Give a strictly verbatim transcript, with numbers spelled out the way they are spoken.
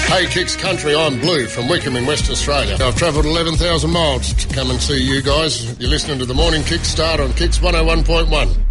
Hey Kicks Country, I'm Blue from Wickham in Western Australia. I've travelled eleven thousand miles to come and see you guys. You're listening to the Morning Kick Start on Kicks one oh one point one.